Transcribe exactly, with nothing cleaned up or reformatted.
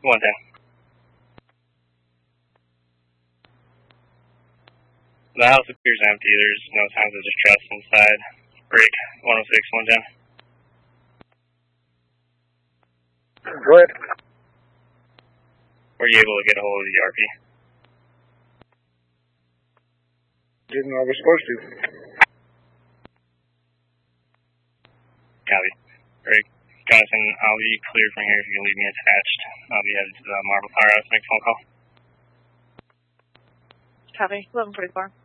one ten. The house appears empty. There's no signs of distress inside. Break one oh six, one ten. Go ahead. Were you able to get a hold of the R P? Didn't know I was supposed to. Copy. Break. Jonathan, I'll be clear from here if you can leave me attached. I'll be headed to the Marble Powerhouse to make a phone call. Copy. eleven forty-four.